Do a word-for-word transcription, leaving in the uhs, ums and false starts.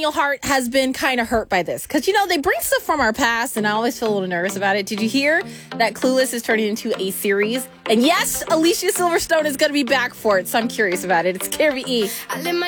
Daniel Hart has been kind of hurt by this because, you know, they bring stuff from our past and I always feel a little nervous about it. Did you hear that Clueless is turning into a series? And yes, Alicia Silverstone is going to be back for it, so I'm curious about it. It's K R V E.